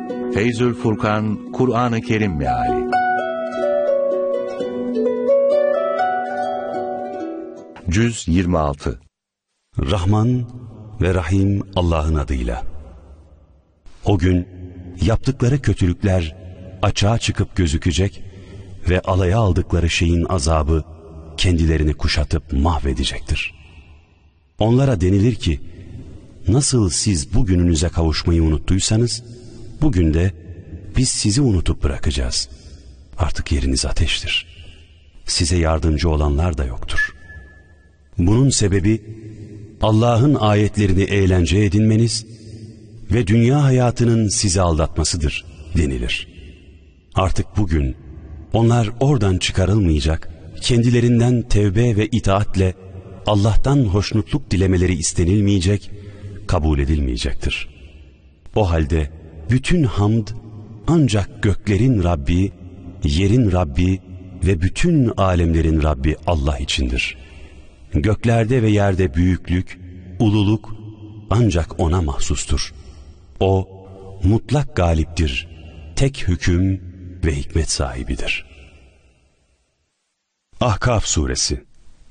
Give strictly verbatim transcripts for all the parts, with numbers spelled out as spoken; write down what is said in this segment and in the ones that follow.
Feyzül Furkan Kur'an-ı Kerim Meali. Cüz yirmi altı. Rahman ve Rahim Allah'ın adıyla. O gün yaptıkları kötülükler açığa çıkıp gözükecek ve alaya aldıkları şeyin azabı kendilerini kuşatıp mahvedecektir. Onlara denilir ki, nasıl siz bugününüze kavuşmayı unuttuysanız, bugün de biz sizi unutup bırakacağız. Artık yeriniz ateştir. Size yardımcı olanlar da yoktur. Bunun sebebi Allah'ın ayetlerini eğlence edinmeniz ve dünya hayatının sizi aldatmasıdır denilir. Artık bugün onlar oradan çıkarılmayacak, kendilerinden tevbe ve itaatle Allah'tan hoşnutluk dilemeleri istenilmeyecek, kabul edilmeyecektir. O halde bütün hamd ancak göklerin Rabbi, yerin Rabbi ve bütün alemlerin Rabbi Allah içindir. Göklerde ve yerde büyüklük, ululuk ancak O'na mahsustur. O mutlak galiptir, tek hüküm ve hikmet sahibidir. Ahkaf Suresi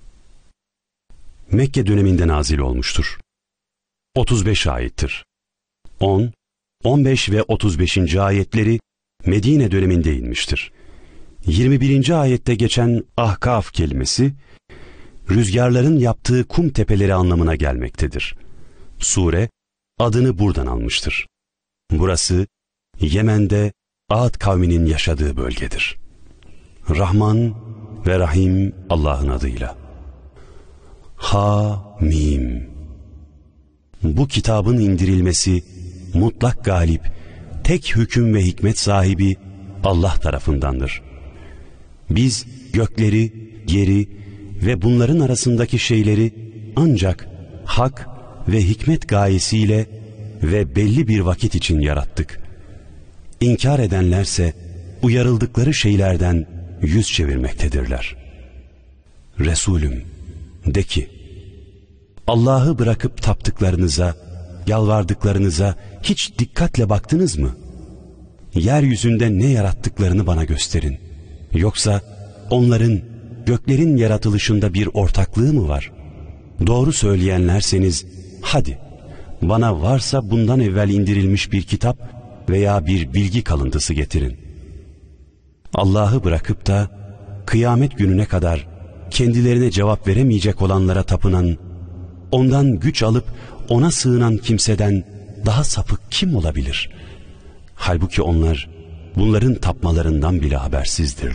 Mekke döneminde nazil olmuştur. otuz beş ayettir. on, on beş ve otuz beşinci ayetleri Medine döneminde inmiştir. yirmi birinci ayette geçen Ahkaf kelimesi, rüzgarların yaptığı kum tepeleri anlamına gelmektedir. Sure, adını buradan almıştır. Burası, Yemen'de Ad kavminin yaşadığı bölgedir. Rahman ve Rahim Allah'ın adıyla. Ha-Mim. Bu kitabın indirilmesi, mutlak galip, tek hüküm ve hikmet sahibi Allah tarafındandır. Biz gökleri, yeri ve bunların arasındaki şeyleri ancak hak ve hikmet gayesiyle ve belli bir vakit için yarattık. İnkar edenlerse uyarıldıkları şeylerden yüz çevirmektedirler. Resulüm, de ki, Allah'ı bırakıp taptıklarınıza, yalvardıklarınıza hiç dikkatle baktınız mı? Yeryüzünde ne yarattıklarını bana gösterin. Yoksa onların göklerin yaratılışında bir ortaklığı mı var? Doğru söyleyenlerseniz, hadi bana varsa bundan evvel indirilmiş bir kitap veya bir bilgi kalıntısı getirin. Allah'ı bırakıp da kıyamet gününe kadar kendilerine cevap veremeyecek olanlara tapınan, ondan güç alıp ona sığınan kimseden daha sapık kim olabilir? Halbuki onlar bunların tapmalarından bile habersizdir.